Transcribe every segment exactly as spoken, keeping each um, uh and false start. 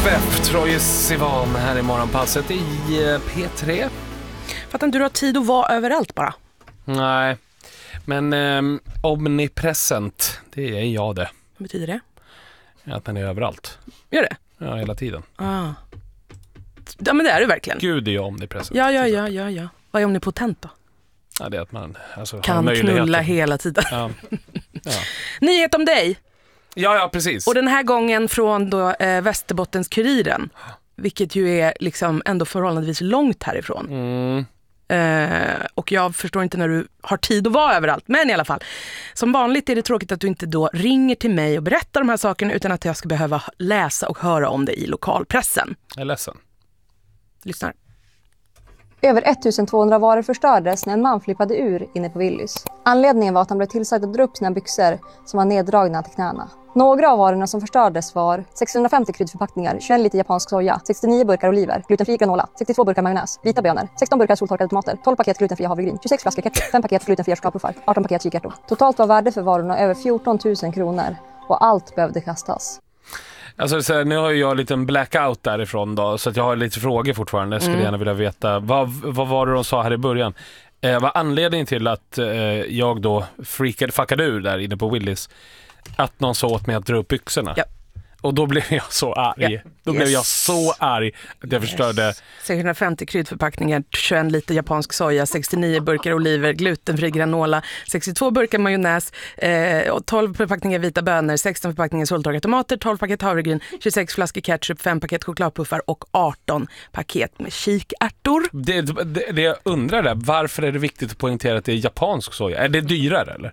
F F, Troye Sivan här i morgonpasset i P tre. Fattar inte, du har tid att vara överallt bara. Nej, men eh, omnipresent, det är jag det. Vad betyder det? Att den är överallt. Gör det? Ja, hela tiden. Ah. Ja, men det är du verkligen. Gud är ju omnipresent. Ja, ja, ja, ja, ja. Vad är omnipotent då? Ja, det är att man alltså, kan knulla hela tiden. Ja. Ja. Nyhet om dig. Ja, ja, precis. Och den här gången från då, eh, Västerbottens-Kuriren. Vilket ju är liksom ändå förhållandevis långt härifrån. Mm. Eh, och jag förstår inte när du har tid att vara överallt. Men i alla fall, som vanligt är det tråkigt att du inte då ringer till mig och berättar de här sakerna utan att jag ska behöva läsa och höra om det i lokalpressen. Jag är ledsen. Lyssnar. Över ettusentvåhundra varor förstördes när en man flippade ur inne på Willys. Anledningen var att han blev tillsagd att dra upp sina byxor som var neddragna till knäna. Några av varorna som förstördes var sexhundrafemtio kryddförpackningar, tjugoett liter japansk soja, sextionio burkar oliver, glutenfri granola, sextiotvå burkar majonnäs, vita bönor, sexton burkar soltorkade tomater, tolv paket glutenfria havregryn, tjugosex flaskor ketchup, fem paket glutenfria chokladpuffar, arton paket kikärtor. Totalt var värde för varorna över fjorton tusen kronor och allt behövde kastas. Alltså, så här, nu har jag en liten blackout därifrån då, så att jag har lite frågor fortfarande. Jag skulle mm. gärna vilja veta, vad, vad var det de sa här i början? Eh, vad anledningen till att eh, jag då freakade, fuckade ur där inne på Willys? Att någon sa åt mig att dra upp byxorna. Ja. Och då blev jag så arg. Ja. Då yes. blev jag så arg att jag förstörde. Yes. sexhundrafemtio kryddförpackningar, tjugoett liter japansk soja, sextionio burkar oliver, glutenfri granola, sextiotvå burkar majonnäs, eh, och tolv förpackningar vita bönor, sexton förpackningar soltorkade tomater, tolv paket havregryn, tjugosex flaskor ketchup, fem paket chokladpuffar och arton paket med kikärtor. Det, det, det jag undrar är, varför är det viktigt att poängtera att det är japansk soja? Är det dyrare eller?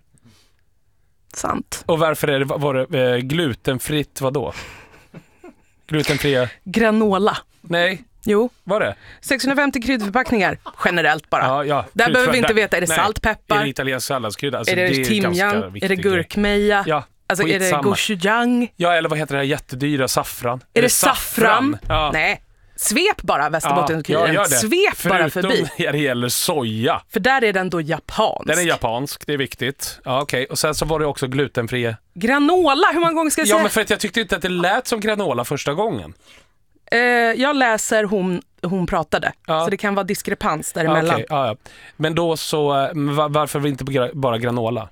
Sant. Och varför är det, var det eh, glutenfritt, vad då? Glutenfria? Granola. Nej. Jo. Var det? sexhundrafemtio kryddförpackningar, generellt bara. Ja, ja. Där behöver vi inte där, veta, är det nej. saltpeppar? Är det italiensk salladskrydda? Alltså, är det, det timjan? Är det gurkmeja? Ja. Alltså är det gochujang? Ja, eller vad heter det här jättedyra saffran? Är, är det, det saffran? saffran? Ja. Nej. Svep bara Västerbottens-Kuriren. Ja, svep Förutom bara förbi. Förutom det gäller soja. För där är den då japansk. Den är japansk, det är viktigt. Ja, okej. Okay. Och sen så var det också glutenfria. Granola, hur många gånger ska jag säga? Ja, men för att jag tyckte inte att det lät som granola första gången. Eh, jag läser hon, hon pratade. Ja. Så det kan vara diskrepans däremellan. Okay, ja, ja. Men då så, varför var inte bara granola?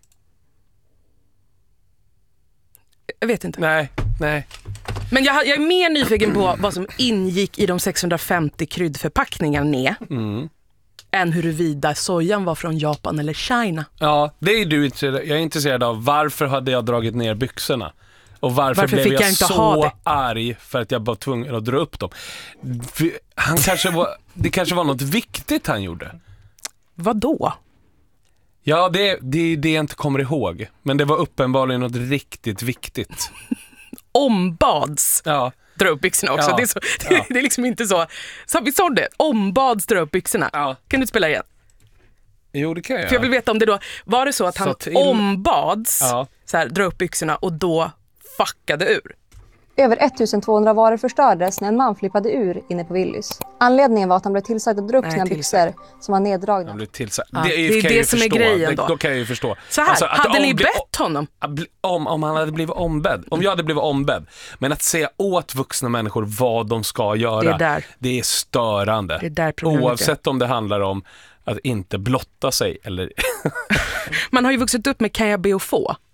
Jag vet inte. Nej, nej. Men jag, jag är mer nyfiken på vad som ingick i de sexhundrafemtio kryddförpackningarna mm. än huruvida sojan var från Japan eller Kina. Ja, det är du intresserad. Jag är intresserad av varför hade jag dragit ner byxorna? Och varför, varför blev jag, jag så arg för att jag var tvungen att dra upp dem? Han kanske var, det kanske var något viktigt han gjorde. Vad då? Ja, det, det är det jag inte kommer ihåg. Men det var uppenbarligen något riktigt viktigt. Ombads ja. dra upp byxorna också. Ja. Det, är så, det, ja. det är liksom inte så. Så vi sa det. Ombads dra upp byxorna. Ja. Kan du spela igen? Jo, det kan jag. För jag vill veta om det då var det så att han så till... ombads ja. så här, dra upp byxorna och då fuckade ur. Över ettusentvåhundra varor förstördes när en man flippade ur inne på Willys. Anledningen var att han blev tillsagd att dra upp Nej, sina byxor som var neddragna. Han blev tillsagd. Ja, det är det, är det som förstå. är grejen då. Det, då kan jag ju förstå. Så här, alltså, hade ni bett honom? Om, om han hade blivit ombedd. Om jag hade blivit ombedd. Men att säga åt vuxna människor vad de ska göra. Det är, där. Det är störande. Det är där Oavsett om det handlar om att inte blotta sig eller... Man har ju vuxit upp med kan jag be och få.